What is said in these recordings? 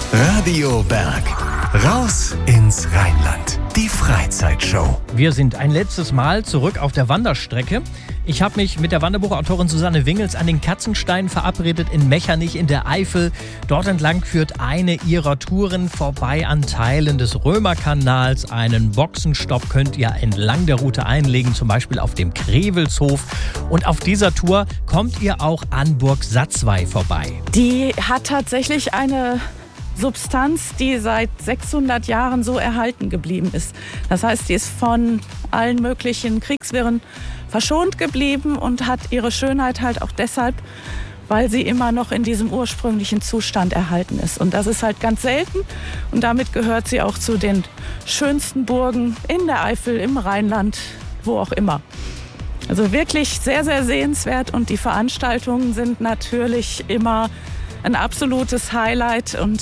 Radio Berg. Raus ins Rheinland. Die Freizeitshow. Wir sind ein letztes Mal zurück auf der Wanderstrecke. Ich habe mich mit der Wanderbuchautorin Susanne Wingels an den Katzensteinen verabredet in Mechernich in der Eifel. Dort entlang führt eine ihrer Touren vorbei an Teilen des Römerkanals. Einen Boxenstopp könnt ihr entlang der Route einlegen, zum Beispiel auf dem Krevelshof. Und auf dieser Tour kommt ihr auch an Burg Satzwey vorbei. Die hat tatsächlich eine Substanz, die seit 600 Jahren so erhalten geblieben ist. Das heißt, die ist von allen möglichen Kriegswirren verschont geblieben und hat ihre Schönheit halt auch deshalb, weil sie immer noch in diesem ursprünglichen Zustand erhalten ist. Und das ist halt ganz selten und damit gehört sie auch zu den schönsten Burgen in der Eifel, im Rheinland, wo auch immer. Also wirklich sehr, sehr sehenswert und die Veranstaltungen sind natürlich immer ein absolutes Highlight und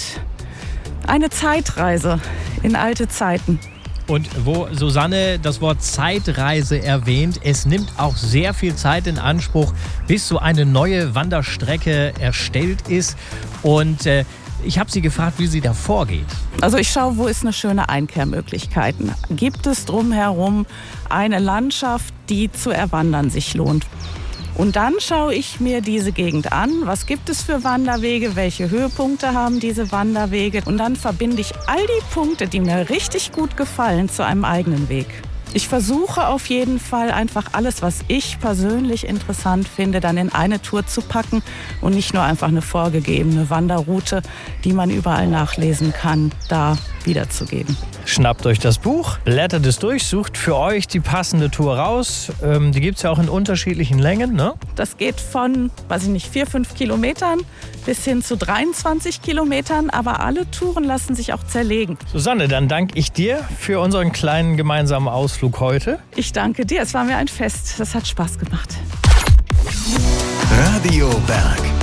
eine Zeitreise in alte Zeiten. Und wo Susanne das Wort Zeitreise erwähnt, es nimmt auch sehr viel Zeit in Anspruch, bis so eine neue Wanderstrecke erstellt ist. Und ich habe sie gefragt, wie sie da vorgeht. Also ich schaue, wo ist eine schöne Einkehrmöglichkeit. Gibt es drumherum eine Landschaft, die zu erwandern sich lohnt? Und dann schaue ich mir diese Gegend an. Was gibt es für Wanderwege? Welche Höhepunkte haben diese Wanderwege? Und dann verbinde ich all die Punkte, die mir richtig gut gefallen, zu einem eigenen Weg. Ich versuche auf jeden Fall einfach alles, was ich persönlich interessant finde, dann in eine Tour zu packen und nicht nur einfach eine vorgegebene Wanderroute, die man überall nachlesen kann, da wiederzugeben. Schnappt euch das Buch, blättert es durch, sucht für euch die passende Tour raus. Die gibt es ja auch in unterschiedlichen Längen, ne? Das geht von, 4-5 Kilometern bis hin zu 23 Kilometern, aber alle Touren lassen sich auch zerlegen. Susanne, dann danke ich dir für unseren kleinen gemeinsamen Ausflug heute. Ich danke dir, es war mir ein Fest. Das hat Spaß gemacht. Radio Berg.